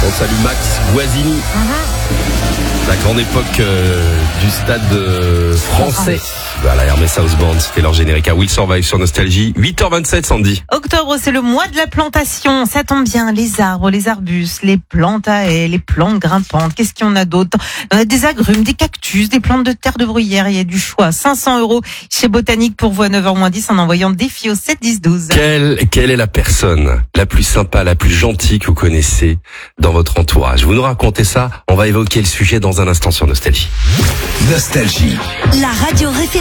On salue Max Guazzini. La grande époque du stade français. Voilà, Hermès House Band, c'était leur générique à Will Survive sur Nostalgie. 8h27, Sandy. Octobre, c'est le mois de la plantation. Ça tombe bien, les arbres, les arbustes, les plantes à haies, les plantes grimpantes. Qu'est-ce qu'il y en a d'autre? On a des agrumes, des cactus, des plantes de terre de bruyère. Il y a du choix. 500 € chez Botanique pour vous à 9h-10 en envoyant défi au 7 10 12. Quelle est la personne la plus sympa, la plus gentille que vous connaissez dans votre entourage? Vous nous racontez ça. On va évoquer le sujet dans un instant sur Nostalgie. Nostalgie. La radio référence